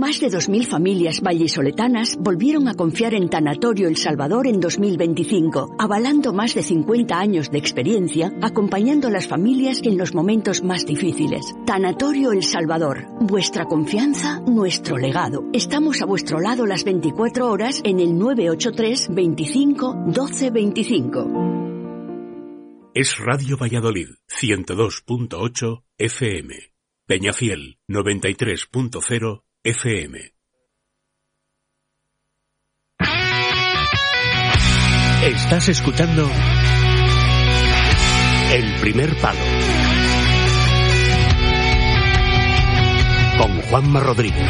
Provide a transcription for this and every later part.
Más de 2.000 familias vallisoletanas volvieron a confiar en Tanatorio El Salvador en 2025, avalando más de 50 años de experiencia, acompañando a las familias en los momentos más difíciles. Tanatorio El Salvador, vuestra confianza, nuestro legado. Estamos a vuestro lado las 24 horas en el 983 25 12 25. Es Radio Valladolid, 102.8 FM. Peñafiel, 93.0 FM. Estás escuchando El Primer Palo con Juanma Rodríguez.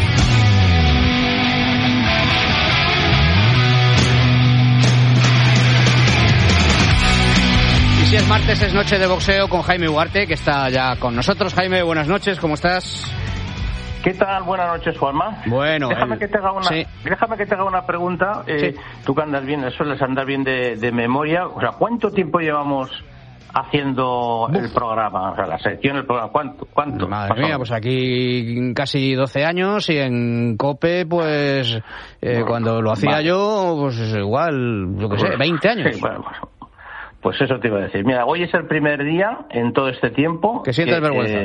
Si es martes, es noche de boxeo con Jaime Ugarte, que está ya con nosotros. Jaime, buenas noches, ¿cómo estás? ¿Qué tal? Buenas noches, Juanma. Bueno, déjame que te haga una pregunta. Sí. Tú que andas bien, sueles andar bien de memoria. O sea, ¿cuánto tiempo llevamos haciendo el programa? O sea, la sección del programa. ¿Cuánto? Madre mía, pues aquí casi 12 años y en COPE, pues cuando lo hacía yo, pues igual, yo qué sé, 20 años. Sí, bueno. Pues eso te iba a decir. Mira, hoy es el primer día en todo este tiempo que sientes vergüenza.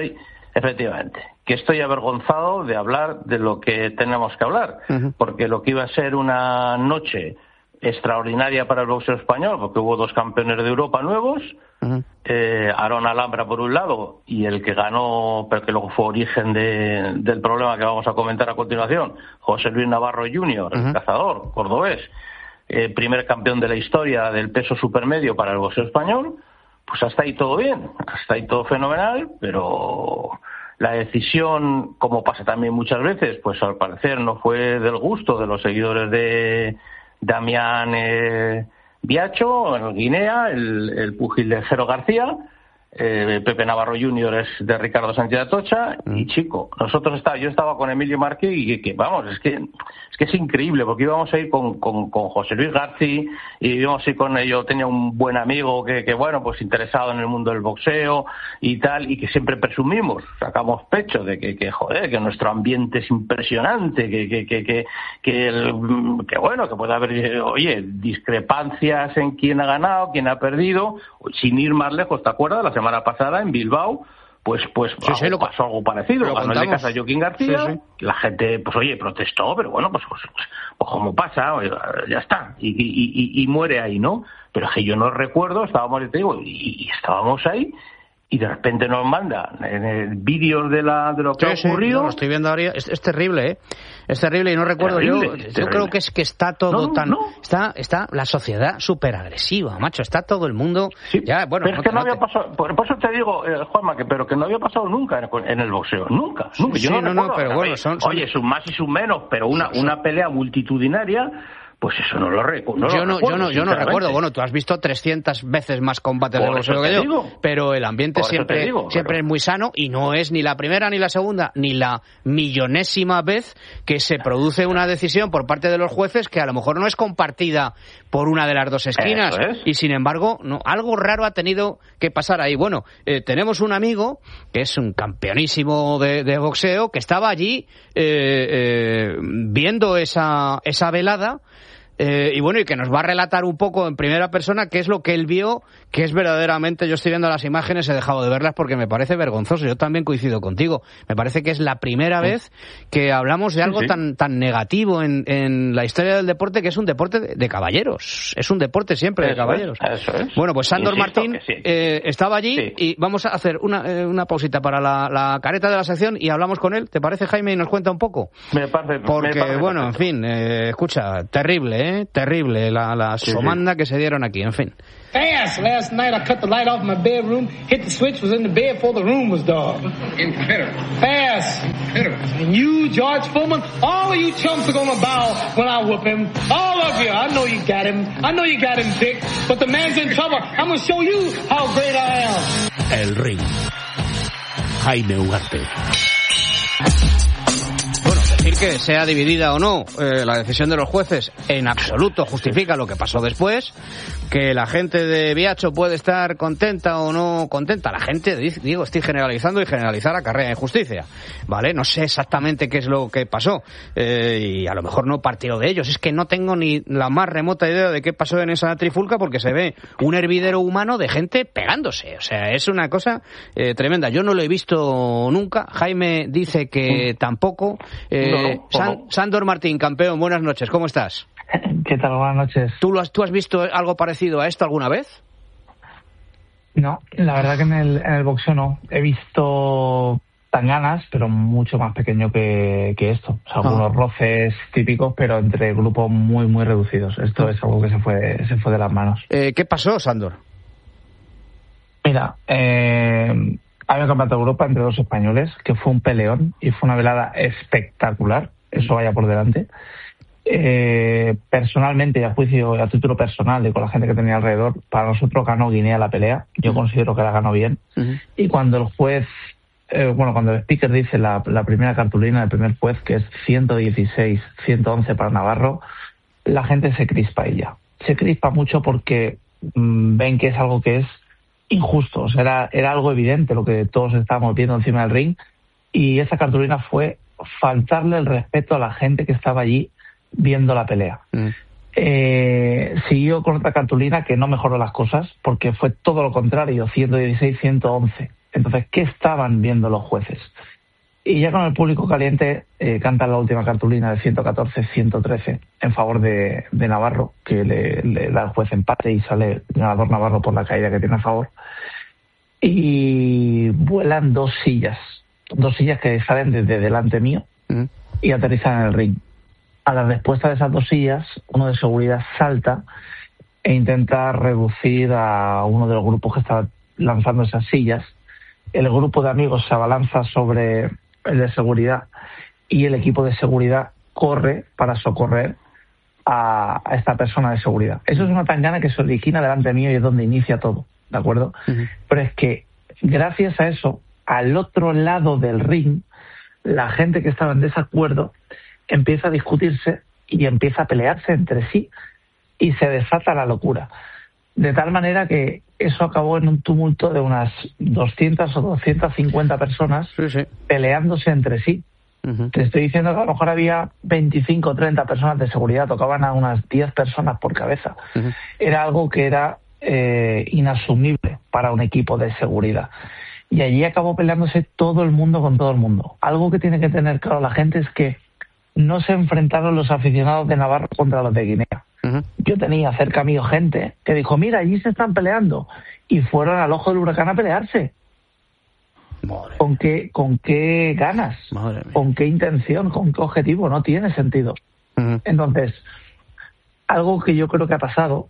Estoy avergonzado de hablar de lo que tenemos que hablar, porque lo que iba a ser una noche extraordinaria para el boxeo español, porque hubo 2 campeones de Europa nuevos, Aaron Alhambra por un lado, y el que ganó, pero que luego fue origen del problema que vamos a comentar a continuación, José Luis Navarro Jr., el cazador cordobés, primer campeón de la historia del peso supermedio para el boxeo español. Pues hasta ahí todo bien, hasta ahí todo fenomenal, pero la decisión, como pasa también muchas veces, pues al parecer no fue del gusto de los seguidores de Damián Biacho, en Guinea, el púgil de Jero García. Pepe Navarro Jr. es de Ricardo Sánchez Atocha, y chico, yo estaba con Emilio Márquez y que vamos, es que es increíble, porque íbamos a ir con José Luis García, y íbamos a ir con yo tenía un buen amigo que bueno, pues interesado en el mundo del boxeo y tal, y que siempre presumimos, sacamos pecho de que nuestro ambiente es impresionante, que bueno, que puede haber, discrepancias en quién ha ganado, quién ha perdido, sin ir más lejos. ¿Te acuerdas? La semana pasada en Bilbao, pues pasó algo parecido. Ganó el de casa Joaquín García, la gente, protestó, pero bueno, pues como pasa, ya está, y muere ahí, ¿no? Pero es que yo no recuerdo, estábamos ahí, y de repente nos manda vídeos de lo que ha ocurrido. Lo estoy viendo ahora, es terrible, ¿eh? Es terrible, y no recuerdo. Yo creo que está todo está la sociedad súper agresiva, macho. Está todo el mundo. Sí, ya, bueno, pero es que no había pasado. Por eso te digo, Juanma, pero que no había pasado nunca en el boxeo. Nunca. Yo no recuerdo. Pero bueno, oye, es un más y un menos, pero una pelea multitudinaria. Pues eso no lo recuerdo. Yo no recuerdo. Bueno, tú has visto 300 veces más combates de boxeo que yo, pero el ambiente siempre es muy sano, y no es ni la primera, ni la segunda, ni la millonésima vez que se produce una decisión por parte de los jueces que a lo mejor no es compartida por una de las dos esquinas, y sin embargo algo raro ha tenido que pasar ahí. Bueno, tenemos un amigo que es un campeonísimo de boxeo, que estaba allí viendo esa velada. Y bueno, y que nos va a relatar un poco en primera persona qué es lo que él vio, que es verdaderamente, yo estoy viendo las imágenes, he dejado de verlas porque me parece vergonzoso. Yo también coincido contigo, me parece que es la primera vez que hablamos de algo tan negativo en la historia del deporte, que es un deporte de caballeros, es un deporte siempre de caballeros. Eso es. Bueno, pues Sándor Martín estaba allí, y vamos a hacer una pausita para la careta de la sección y hablamos con él. ¿Te parece, Jaime? Y nos cuenta un poco. Me parece. Bueno, en fin, escucha, terrible, terrible la somanda que se dieron aquí, en fin. Fast! Last night I cut the light off my bedroom, hit the switch, was in the bed before the room was dark. Inconsiderate. Fast! Inconsiderate. And you, George Foreman, all of you chumps are gonna bow when I whoop him. All of you. I know you got him. I know you got him, Dick. But the man's in trouble. I'm gonna show you how great I am. El Ring. Jaime Ugarte. Decir que sea dividida o no la decisión de los jueces, en absoluto justifica lo que pasó después. Que la gente de Biacho puede estar contenta o no contenta. La gente, digo, estoy generalizando, y generalizar acarrea injusticia, ¿vale? No sé exactamente qué es lo que pasó, y a lo mejor no partió de ellos. Es que no tengo ni la más remota idea de qué pasó en esa trifulca, porque se ve un hervidero humano de gente pegándose. O sea, es una cosa tremenda. Yo no lo he visto nunca. Jaime dice que tampoco. Sándor Martín, campeón, buenas noches, ¿cómo estás? ¿Qué tal? Buenas noches. ¿Tú has visto algo parecido a esto alguna vez? No, la verdad que en el boxeo no. He visto tanganas, pero mucho más pequeño que esto. O sea, algunos roces típicos, pero entre grupos muy, muy reducidos. Esto es algo que se fue de las manos. ¿Qué pasó, Sándor? Mira, hay un campeonato de Europa entre dos españoles, que fue un peleón y fue una velada espectacular. Eso vaya por delante. Personalmente, y a título personal y con la gente que tenía alrededor, para nosotros ganó Guinea la pelea. Yo considero que la ganó bien. Y cuando el juez, cuando el speaker dice la primera cartulina del primer juez, que es 116-111 para Navarro, la gente se crispa ella. Se crispa mucho porque ven que es algo que es injusto. O sea, era algo evidente lo que todos estábamos viendo encima del ring, y esa cartulina fue faltarle el respeto a la gente que estaba allí viendo la pelea. Siguió con otra cartulina que no mejoró las cosas, porque fue todo lo contrario, 116-111. Entonces, ¿qué estaban viendo los jueces? Y ya con el público caliente, cantan la última cartulina de 114-113 en favor de Navarro, que le da el juez empate y sale ganador Navarro por la caída que tiene a favor. Y vuelan dos sillas que salen desde delante mío y aterrizan en el ring. A la respuesta de esas dos sillas, uno de seguridad salta e intenta reducir a uno de los grupos que estaba lanzando esas sillas. El grupo de amigos se abalanza sobre el de seguridad y el equipo de seguridad corre para socorrer a esta persona de seguridad. Eso es una tangana que se origina delante mío y es donde inicia todo, ¿de acuerdo? Pero es que gracias a eso, al otro lado del ring, la gente que estaba en desacuerdo empieza a discutirse y empieza a pelearse entre sí y se desata la locura. De tal manera que eso acabó en un tumulto de unas 200 o 250 personas peleándose entre sí. Te estoy diciendo que a lo mejor había 25 o 30 personas de seguridad, tocaban a unas 10 personas por cabeza. Era algo que era inasumible para un equipo de seguridad. Y allí acabó peleándose todo el mundo con todo el mundo. Algo que tiene que tener claro la gente es que no se enfrentaron los aficionados de Navarro contra los de Guinea. Yo tenía cerca mío gente que dijo, mira, allí se están peleando, y fueron al ojo del huracán a pelearse. ¿Con qué ganas? ¿Con qué intención? ¿Con qué objetivo? No tiene sentido. Entonces, algo que yo creo que ha pasado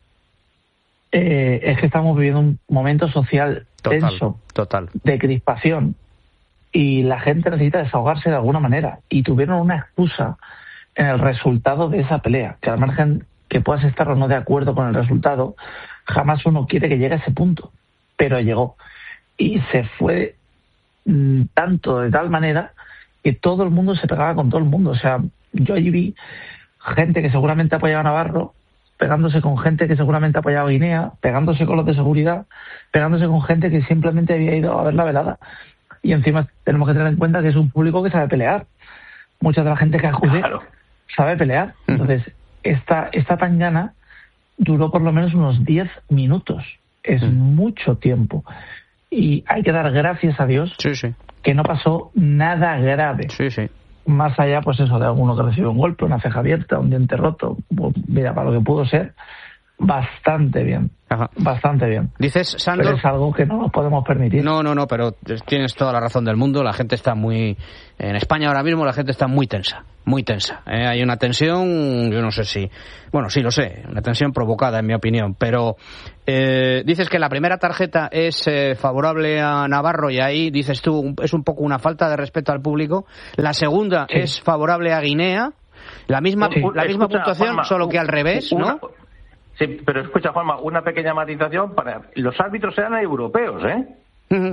es que estamos viviendo un momento social tenso, de crispación, y la gente necesita desahogarse de alguna manera, y tuvieron una excusa en el resultado de esa pelea, que al margen que puedas estar o no de acuerdo con el resultado, jamás uno quiere que llegue a ese punto, pero llegó, y se fue tanto de tal manera que todo el mundo se pegaba con todo el mundo. O sea, yo allí vi gente que seguramente apoyaba a Navarro pegándose con gente que seguramente apoyaba a Guinea, pegándose con los de seguridad, pegándose con gente que simplemente había ido a ver la velada. Y encima tenemos que tener en cuenta que es un público que sabe pelear. Mucha de la gente que acude sabe pelear. Entonces, esta tangana duró por lo menos unos 10 minutos. Es mucho tiempo. Y hay que dar gracias a Dios que no pasó nada grave. Más allá, pues eso, de alguno que recibe un golpe, una ceja abierta, un diente roto. Pues mira, para lo que pudo ser, bastante bien. Bastante bien. Dices, Sándor, pero es algo que no nos podemos permitir. No, pero tienes toda la razón del mundo. La gente está muy... En España ahora mismo la gente está muy tensa. Hay una tensión, yo no sé si... Bueno, sí lo sé, una tensión provocada en mi opinión. Pero dices que la primera tarjeta es favorable a Navarro, y ahí, dices tú, es un poco una falta de respeto al público. La segunda es favorable a Guinea. La misma puntuación, Juanma, solo que al revés, ¿no? Sí, pero escucha, Juanma, una pequeña matización. Los árbitros eran europeos, ¿eh?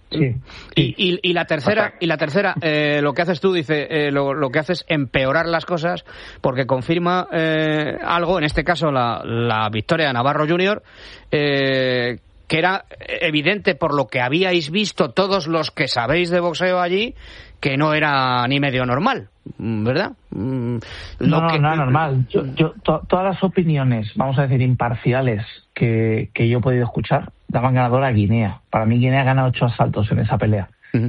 Sí. Y la tercera, lo que haces tú, dice, lo que haces es empeorar las cosas, porque confirma algo, en este caso la victoria de Navarro Jr., que era evidente por lo que habíais visto todos los que sabéis de boxeo allí, que no era ni medio normal, ¿verdad? No normal. Todas las opiniones, vamos a decir, imparciales que yo he podido escuchar, daban ganadora a Guinea. Para mí Guinea gana 8 asaltos en esa pelea. Uh-huh.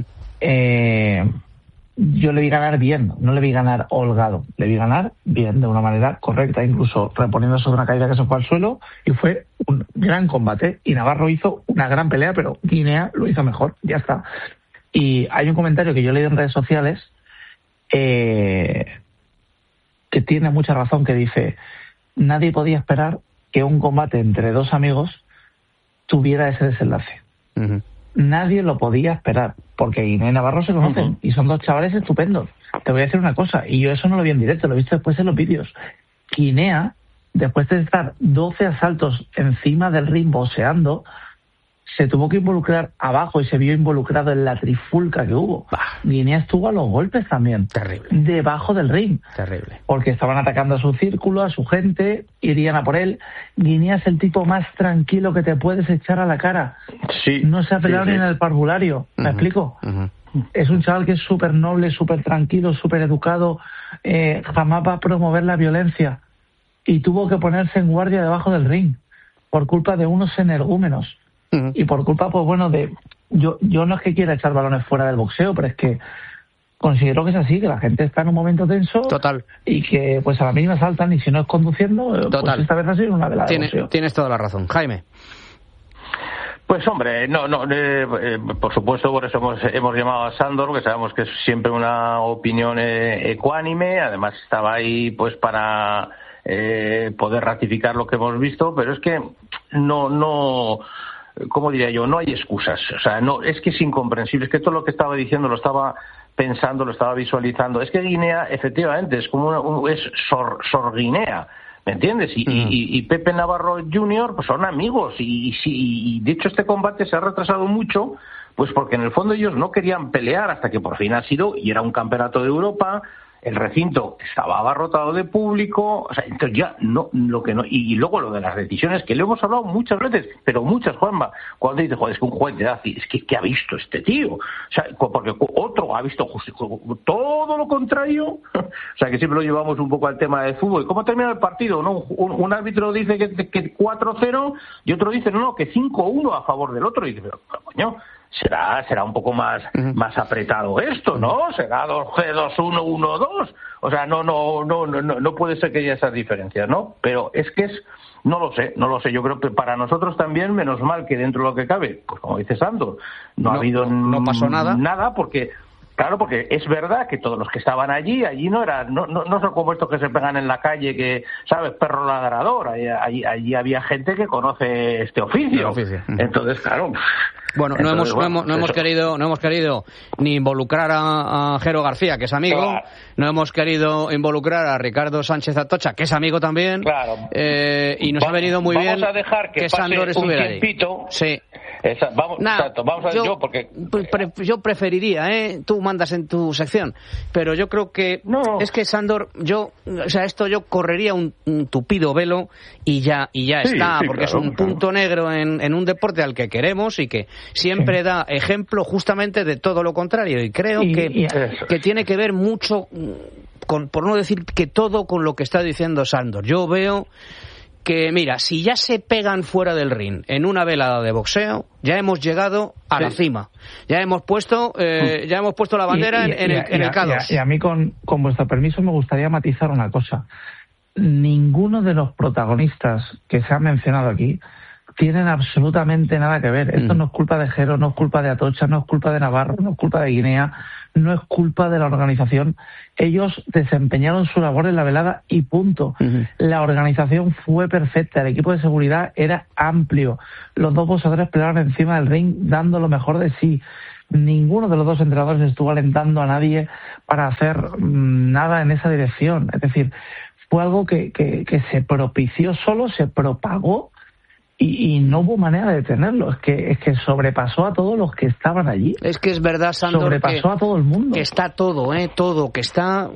Yo le vi ganar bien, no le vi ganar holgado, le vi ganar bien, de una manera correcta, incluso reponiéndose de una caída que se fue al suelo, y fue un gran combate, y Navarro hizo una gran pelea, pero Guinea lo hizo mejor, ya está. Y hay un comentario que yo leí en redes sociales que tiene mucha razón, que dice: nadie podía esperar que un combate entre dos amigos tuviera ese desenlace. Uh-huh. Nadie lo podía esperar, porque Guinea y Navarro se conocen, uh-huh, y son dos chavales estupendos. Te voy a decir una cosa, y yo eso no lo vi en directo, lo he visto después en los vídeos. Guinea, después de estar 12 asaltos encima del ring boxeando, se tuvo que involucrar abajo y se vio involucrado en la trifulca que hubo. Guinea estuvo a los golpes también. Terrible. Debajo del ring. Terrible. Porque estaban atacando a su círculo, a su gente, irían a por él. Guinea es el tipo más tranquilo que te puedes echar a la cara. Sí. No se ha peleado ni en el parvulario. ¿Me explico? Uh-huh. Es un chaval que es súper noble, súper tranquilo, súper educado. Jamás va a promover la violencia. Y tuvo que ponerse en guardia debajo del ring por culpa de unos energúmenos. Uh-huh. Y por culpa, pues bueno, de... Yo no es que quiera echar balones fuera del boxeo, pero es que considero que es así, que la gente está en un momento tenso. Total. Y que pues a la mínima saltan, y si no es conduciendo, total, pues esta vez ha sido una velada de boxeo. Tienes toda la razón. Jaime. Pues hombre, por supuesto, por eso hemos llamado a Sándor, que sabemos que es siempre una opinión ecuánime, además estaba ahí pues para poder ratificar lo que hemos visto, pero es que no ¿cómo diría yo? No hay excusas, o sea, no, es que es incomprensible, es que todo lo que estaba diciendo lo estaba pensando, lo estaba visualizando. Es que Guinea, efectivamente, es como es Sor Guinea, ¿me entiendes? Y Pepe Navarro Jr. pues son amigos, y de hecho este combate se ha retrasado mucho, pues porque en el fondo ellos no querían pelear hasta que por fin ha sido, y era un campeonato de Europa. El recinto estaba abarrotado de público, o sea, entonces ya no, lo que no, y luego lo de las decisiones, que lo hemos hablado muchas veces, pero muchas, Juanma, cuando dices, joder, es que un juez de edad, es que ¿qué ha visto este tío? O sea, porque otro ha visto todo lo contrario, o sea, que siempre lo llevamos un poco al tema del fútbol. ¿Cómo termina el partido? ¿No? Un árbitro dice que 4-0 y otro dice, no, que 5-1 a favor del otro, y dice, pero coño, será un poco más apretado esto, ¿no? Será 2-1, 1-2. O sea, no puede ser que haya esas diferencias, ¿no? Pero es que no lo sé. Yo creo que para nosotros también, menos mal que dentro de lo que cabe, pues como dice Sandor, no pasó nada, porque claro, porque es verdad que todos los que estaban allí no son como estos que se pegan en la calle, que, ¿sabes? Perro ladrador. Allí había gente que conoce este oficio. Entonces, claro. Bueno, no hemos querido ni involucrar a Jero García, que es amigo, claro. No hemos querido involucrar a Ricardo Sánchez Atocha, que es amigo también, claro. Y nos ha venido muy bien a dejar que Sándor estuviera ahí. Sí. Yo preferiría, tú mandas en tu sección, pero yo creo que es que Sándor, yo correría un tupido velo y ya está, porque claro, es un punto negro en un deporte al que queremos y que siempre da ejemplo justamente de todo lo contrario, y creo que tiene que ver mucho por no decir que todo, con lo que está diciendo Sándor. Yo veo que, mira, si ya se pegan fuera del ring en una velada de boxeo, ya hemos llegado a la cima. Ya hemos puesto la bandera en el K2. Y a mí, con vuestro permiso, me gustaría matizar una cosa. Ninguno de los protagonistas que se han mencionado aquí tienen absolutamente nada que ver. Esto no es culpa de Jero, no es culpa de Atocha, no es culpa de Navarro, no es culpa de Guinea, no es culpa de la organización. Ellos desempeñaron su labor en la velada y punto. La organización fue perfecta, el equipo de seguridad era amplio, los dos boxeadores pelearon encima del ring dando lo mejor de sí. Ninguno de los dos entrenadores estuvo alentando a nadie para hacer nada en esa dirección. Es decir, fue algo que se propició solo, se propagó, y no hubo manera de detenerlo. Es que sobrepasó a todos los que estaban allí. Es que es verdad, Sandor, sobrepasó a todo el mundo. Que está todo, que está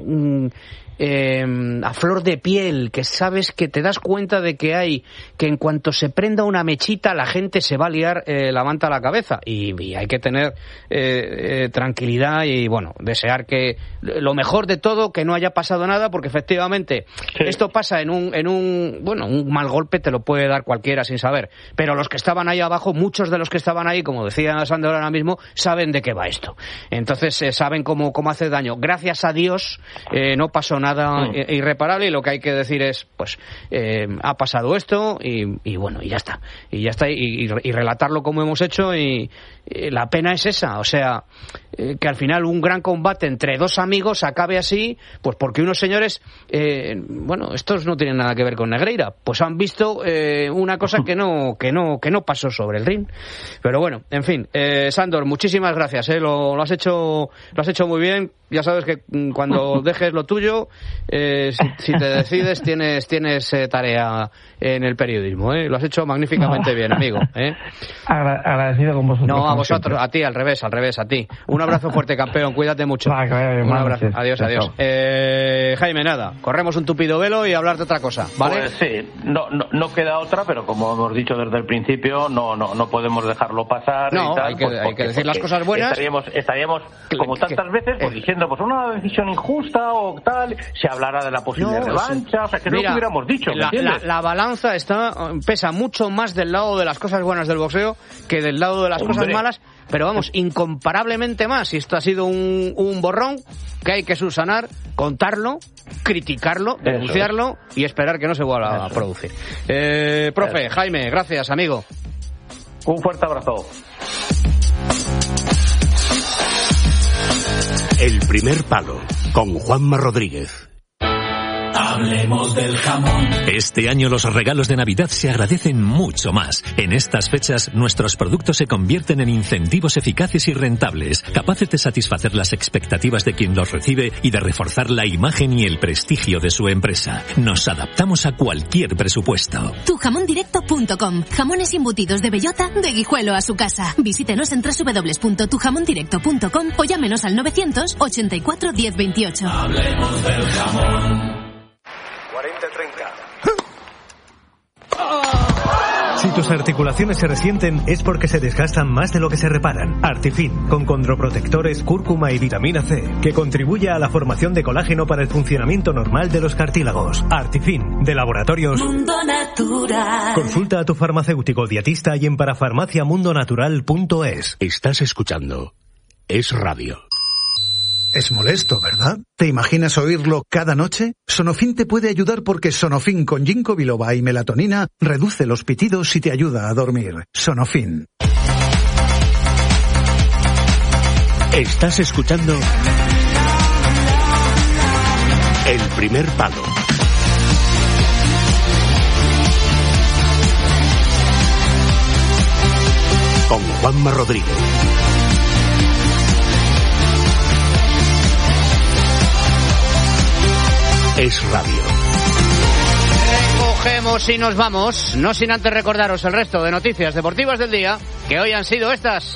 a flor de piel, que sabes, que te das cuenta de que en cuanto se prenda una mechita la gente se va a liar la manta a la cabeza, y hay que tener tranquilidad y bueno, desear que lo mejor de todo, que no haya pasado nada, porque efectivamente esto pasa en un mal golpe te lo puede dar cualquiera sin saber, pero los que estaban ahí abajo, muchos de los que estaban ahí, como decía Sandor ahora mismo, saben de qué va esto, entonces saben cómo hace daño. Gracias a Dios no pasó nada irreparable, y lo que hay que decir es, pues ha pasado esto y bueno, y ya está, y relatarlo como hemos hecho, y la pena es esa, o sea, que al final un gran combate entre dos amigos acabe así, pues porque unos señores, estos no tienen nada que ver con Negreira, pues han visto una cosa que no pasó sobre el ring, pero bueno, en fin, Sandor, muchísimas gracias, lo has hecho muy bien. Ya sabes que cuando dejes lo tuyo, si te decides, tienes tarea en el periodismo, Lo has hecho magníficamente bien, amigo, Agradecido con vosotros. No, a vosotros, a ti, al revés, a ti. Un abrazo fuerte, campeón, cuídate mucho. Un abrazo, adiós. Jaime, nada, corremos un tupido velo y hablar de otra cosa, ¿vale? Pues sí, no queda otra, pero como hemos dicho desde el principio, no podemos dejarlo pasar. No, y tal, hay que decir las cosas buenas. Estaríamos como tantas veces, pues diciendo, pues una decisión injusta o tal, se hablará de la posible revancha, o sea, que no lo hubiéramos dicho, ¿me entiendes? La balanza pesa mucho más del lado de las cosas buenas del boxeo que del lado de las cosas malas, pero vamos, incomparablemente más. Y esto ha sido un borrón que hay que subsanar, contarlo, criticarlo, denunciarlo y esperar que no se vuelva a producir. Profe, Jaime, gracias, amigo. Un fuerte abrazo. El primer palo, con Juanma Rodríguez. Hablemos del jamón. Este año los regalos de Navidad se agradecen mucho más. En estas fechas, nuestros productos se convierten en incentivos eficaces y rentables, capaces de satisfacer las expectativas de quien los recibe y de reforzar la imagen y el prestigio de su empresa. Nos adaptamos a cualquier presupuesto. Tujamondirecto.com. Jamones embutidos de bellota, de Guijuelo a su casa. Visítenos en www.tujamondirecto.com o llámenos al 984 1028. Hablemos del jamón. 40-30. Si tus articulaciones se resienten es porque se desgastan más de lo que se reparan. Artifin, con condroprotectores, cúrcuma y vitamina C, que contribuye a la formación de colágeno para el funcionamiento normal de los cartílagos. Artifin, de Laboratorios Mundo Natural. Consulta a tu farmacéutico dietista y en parafarmaciamundonatural.es. Estás escuchando Es Radio. Es molesto, ¿verdad? ¿Te imaginas oírlo cada noche? Sonofin te puede ayudar porque Sonofin con ginkgo biloba y melatonina reduce los pitidos y te ayuda a dormir. Sonofin. Estás escuchando El primer palo. Con Juanma Rodríguez. Es Radio. Recogemos y nos vamos, no sin antes recordaros el resto de noticias deportivas del día, que hoy han sido estas.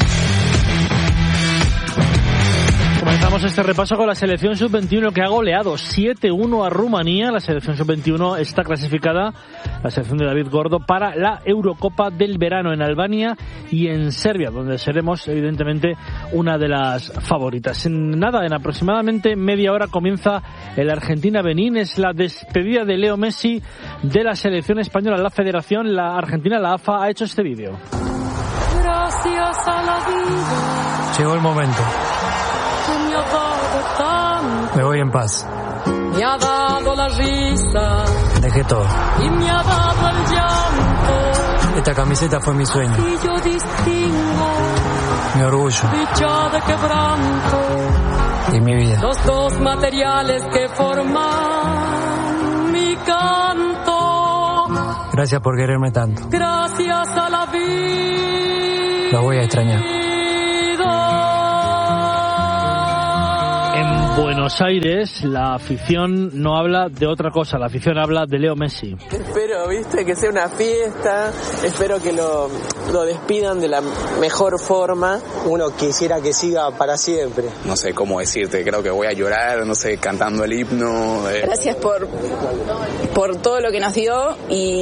Comenzamos este repaso con la selección sub-21 que ha goleado 7-1 a Rumanía. La selección sub-21 está clasificada, la selección de David Gordo, para la Eurocopa del verano en Albania y en Serbia, donde seremos evidentemente una de las favoritas. En aproximadamente media hora comienza el Argentina-Benín. Es la despedida de Leo Messi de la selección española. La federación, la Argentina, la AFA, ha hecho este vídeo. Gracias a la vida. Llegó el momento. Me voy en paz. Me ha dado la risa. Dejé todo. Y me ha dado el llanto. Esta camiseta fue mi sueño. Y yo distingo mi orgullo. Dicha de quebranto. Y mi vida. Los dos materiales que forman mi canto. Gracias por quererme tanto. Gracias a la vida. Lo voy a extrañar. En En Buenos Aires la afición no habla de otra cosa, la afición habla de Leo Messi. Espero, viste, que sea una fiesta, espero que lo despidan de la mejor forma. Uno quisiera que siga para siempre. No sé cómo decirte, creo que voy a llorar, no sé, cantando el himno. Gracias por todo lo que nos dio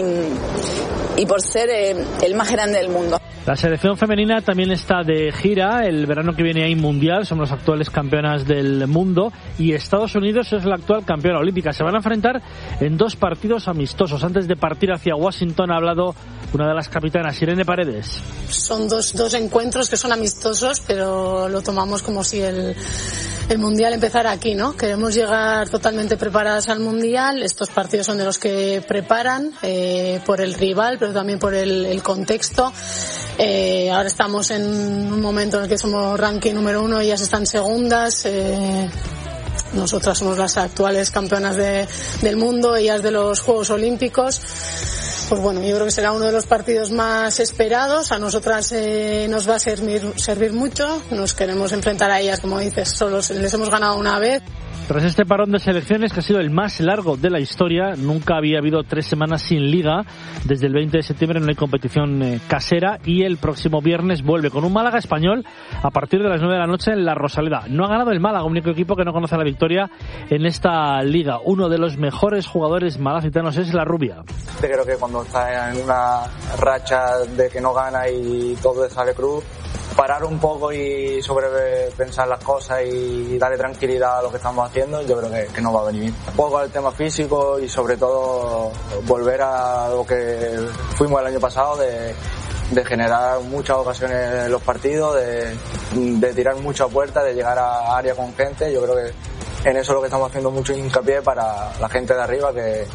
y por ser el más grande del mundo. La selección femenina también está de gira. El verano que viene hay mundial, somos las actuales campeonas del mundo y Estados Unidos es la actual campeona olímpica. Se van a enfrentar en 2 partidos amistosos. Antes de partir hacia Washington ha hablado una de las capitanas, Irene Paredes. Son dos encuentros que son amistosos, pero lo tomamos como si el mundial empezara aquí, ¿no? Queremos llegar totalmente preparadas al mundial. Estos partidos son de los que preparan por el rival, pero también por el contexto. Ahora estamos en un momento en el que somos ranking número 1, ellas están segundas. Nosotras somos las actuales campeonas del mundo, ellas de los Juegos Olímpicos. Pues bueno, yo creo que será uno de los partidos más esperados. A nosotras nos va a servir mucho. Nos queremos enfrentar a ellas, como dices, solo les hemos ganado una vez. Tras este parón de selecciones, que ha sido el más largo de la historia, nunca había habido 3 semanas sin liga. Desde el 20 de septiembre no hay competición casera y el próximo viernes vuelve con un Málaga Español a partir de las 9 de la noche en la Rosaleda. No ha ganado el Málaga, único equipo que no conoce la victoria en esta liga. Uno de los mejores jugadores malacitanos es la Rubia. Creo que cuando está en una racha de que no gana y todo sale cruz, parar un poco y sobrepensar las cosas y darle tranquilidad a lo que estamos haciendo, yo creo que nos va a venir bien. Un poco al tema físico y sobre todo volver a lo que fuimos el año pasado, de generar muchas ocasiones en los partidos, de tirar mucha puerta, de llegar a área con gente. Yo creo que en eso es lo que estamos haciendo mucho hincapié para la gente de arriba, que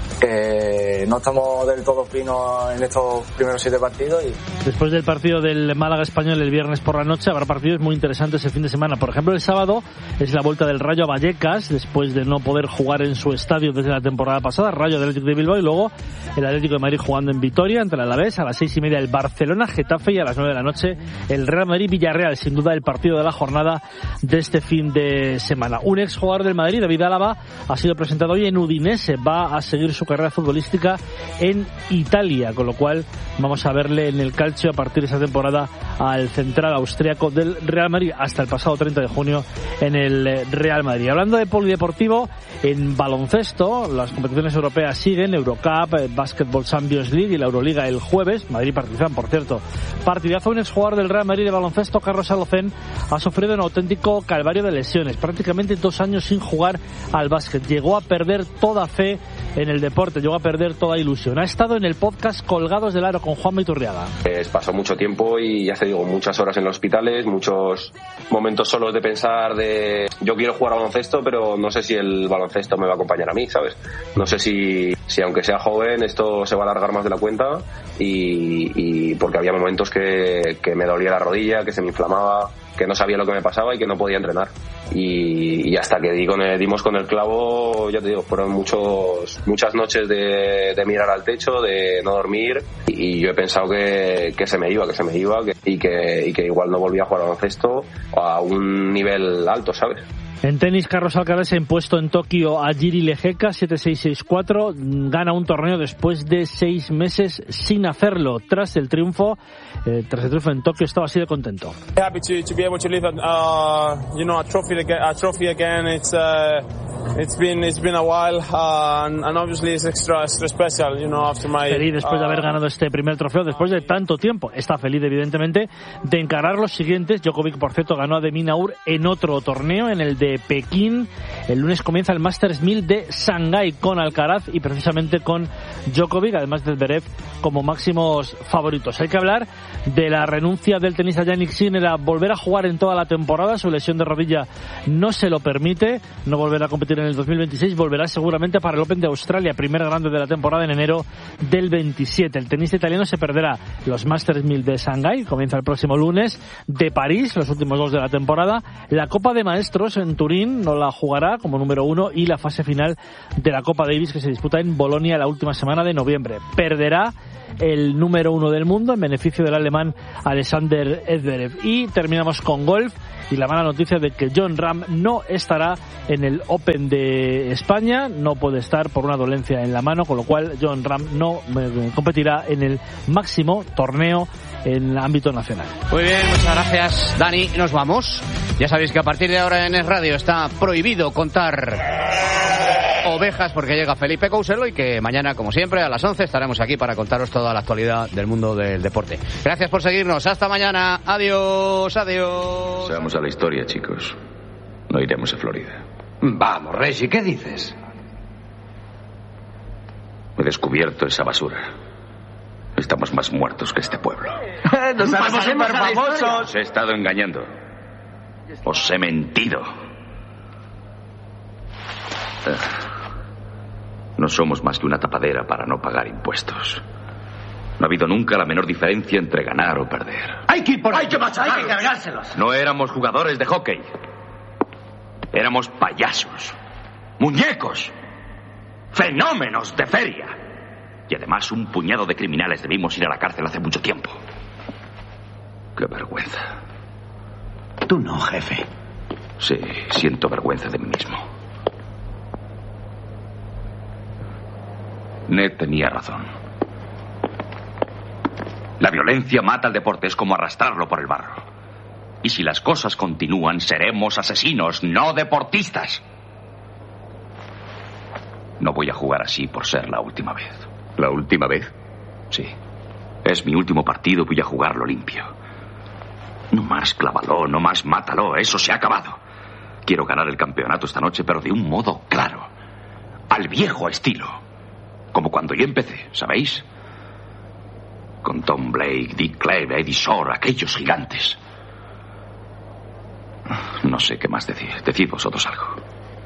no estamos del todo finos en estos primeros 7 partidos. Después del partido del Málaga Español el viernes por la noche habrá partidos muy interesantes el fin de semana. Por ejemplo, el sábado es la vuelta del Rayo a Vallecas, después de no poder jugar en su estadio desde la temporada pasada. Rayo Atlético de Bilbao, y luego el Atlético de Madrid jugando en Vitoria ante el Alavés. A las 6:30 el Barcelona Getafe y a las 9 de la noche el Real Madrid Villarreal. Sin duda el partido de la jornada de este fin de semana. Un exjugador del Madrid, David Álava, ha sido presentado hoy en Udinese. Va a seguir su carrera futbolística en Italia, con lo cual vamos a verle en el calcio a partir de esa temporada al central austriaco del Real Madrid hasta el pasado 30 de junio en el Real Madrid. Hablando de polideportivo, en baloncesto las competiciones europeas siguen, Eurocup, Basketball Champions League y la Euroliga el jueves. Madrid Partizan, por cierto, partidazo. Un exjugador del Real Madrid de baloncesto, Carlos Alocén, ha sufrido un auténtico calvario de lesiones, prácticamente 2 años sin jugar al básquet. Llegó a perder toda fe en el deporte, llegó a perder toda ilusión. Ha estado en el podcast Colgados del Aro con Juanma Iturriaga. Pasó mucho tiempo y ya te digo, muchas horas en los hospitales, muchos momentos solos de pensar de yo quiero jugar a baloncesto, pero no sé si el baloncesto me va a acompañar a mí, ¿sabes? No sé si aunque sea joven esto se va a alargar más de la cuenta y porque había momentos que me dolía la rodilla, que se me inflamaba, que no sabía lo que me pasaba y que no podía entrenar. Y hasta que dimos con el clavo, ya te digo, fueron muchas noches de mirar al techo, de no dormir, y yo he pensado que se me iba y que igual no volvía a jugar al baloncesto a un nivel alto, ¿sabes? En tenis, Carlos Alcaraz se ha impuesto en Tokio a Jiri Lehecka 7-6-6-4. Gana un torneo después de 6 meses sin hacerlo. Tras el triunfo en Tokio estaba así de contento. Happy to be able to live a trophy again. It's been a while and obviously it's extra special, after my feliz después de haber ganado este primer trofeo después de tanto tiempo. Está feliz evidentemente de encarar los siguientes. Djokovic, por cierto, ganó a Demi Naur en otro torneo, en el de Pekín. El lunes comienza el Masters 1000 de Shanghái con Alcaraz y precisamente con Djokovic, además de Zverev como máximos favoritos. Hay que hablar de la renuncia del tenista Jannik Sinner a volver a jugar en toda la temporada. Su lesión de rodilla no se lo permite, no volverá a competir en el 2026, volverá seguramente para el Open de Australia, primer grande de la temporada en enero del 27. El tenista italiano se perderá los Masters 1000 de Shanghái, comienza el próximo lunes, de París, los últimos 2 de la temporada, la Copa de Maestros en Turín no la jugará como número 1 y la fase final de la Copa Davis que se disputa en Bolonia la última semana de noviembre. Perderá el número 1 del mundo en beneficio del alemán Alexander Zverev. Y terminamos con golf y la mala noticia de que Jon Rahm no estará en el Open de España, no puede estar por una dolencia en la mano, con lo cual Jon Rahm no competirá en el máximo torneo en el ámbito nacional. Muy bien, muchas gracias, Dani. Nos vamos. Ya sabéis que a partir de ahora en Es Radio está prohibido contar ovejas porque llega Felipe Couselo y que mañana, como siempre, a las 11 estaremos aquí para contaros toda la actualidad del mundo del deporte. Gracias por seguirnos. Hasta mañana. Adiós, adiós. Seamos a la historia, chicos. No iremos a Florida. Vamos, Reggie, ¿qué dices? He descubierto esa basura. Estamos más muertos que este pueblo. Nos haremos superfamosos. Os he estado engañando. Os he mentido. No somos más que una tapadera para no pagar impuestos. No ha habido nunca la menor diferencia entre ganar o perder. Hay que ir por ahí, hay que cargárselos. No éramos jugadores de hockey. Éramos payasos, muñecos, fenómenos de feria. Y además un puñado de criminales debimos ir a la cárcel hace mucho tiempo. ¡Qué vergüenza! Tú no, jefe. Sí, siento vergüenza de mí mismo. Ned tenía razón. La violencia mata al deporte, es como arrastrarlo por el barro. Y si las cosas continúan, seremos asesinos, no deportistas. No voy a jugar así por ser la última vez. ¿La última vez? Sí. Es mi último partido, voy a jugarlo limpio. No más clávalo, no más mátalo, eso se ha acabado. Quiero ganar el campeonato esta noche, pero de un modo claro. Al viejo estilo. Como cuando yo empecé, ¿sabéis? Con Tom Blake, Dick Cleve, Eddie Shore, aquellos gigantes. No sé qué más decir. Decid vosotros algo.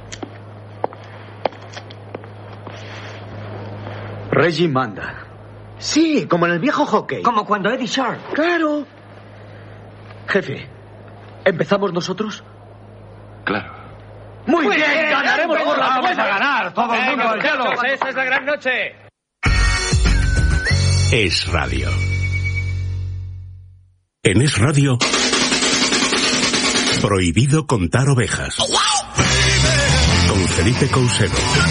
Reggie manda. Sí, como en el viejo hockey. Como cuando Eddie Shore. Claro. Jefe, ¿empezamos nosotros? Claro. Muy bien, ganaremos por la vamos a ganar, todo el mundo al cielo. Esa es la gran noche. Es Radio. En Es Radio, prohibido contar ovejas. Con Felipe Couselo.